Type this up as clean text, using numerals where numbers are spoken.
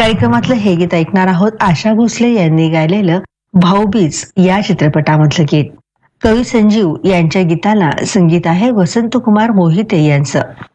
कार्यक्रमातलं हे गीत ऐकणार आहोत आशा भोसले यांनी गायलेलं भाऊबीज या चित्रपटामधलं गीत. कवी संजीव यांच्या गीताला संगीत आहे वसंतकुमार मोहिते यांचं.